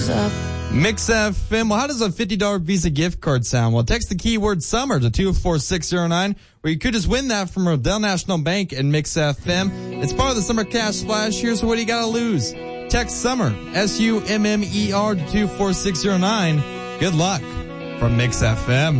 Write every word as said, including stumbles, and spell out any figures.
Mix F M. Well, how does a fifty dollars Visa gift card sound? Well, text the keyword summer to two four six zero nine, or you could just win that from Rodell National Bank and Mix F M. It's part of the Summer Cash Splash. Here's what you gotta lose. Text summer, S U M M E R, to two four six zero nine. Good luck from Mix F M.